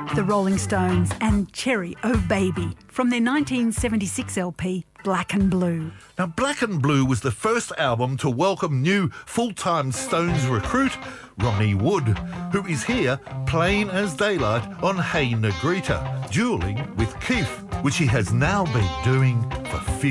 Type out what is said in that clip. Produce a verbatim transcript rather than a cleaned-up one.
The Rolling Stones and Cherry Oh Baby from their nineteen seventy-six L P Black and Blue. Now, Black and Blue was the first album to welcome new full-time Stones recruit, Ronnie Wood, who is here plain as daylight on Hey Negrita, duelling with Keith, which he has now been doing for fifty